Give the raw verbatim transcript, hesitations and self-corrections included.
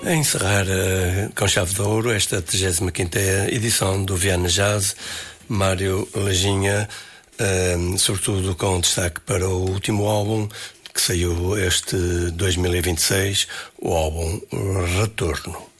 A encerrar uh, com chave de ouro esta trigésima quinta edição do Viana Jazz, Mário Lajinha, uh, sobretudo com destaque para o último álbum que saiu este dois mil e vinte e seis, o álbum Retorno.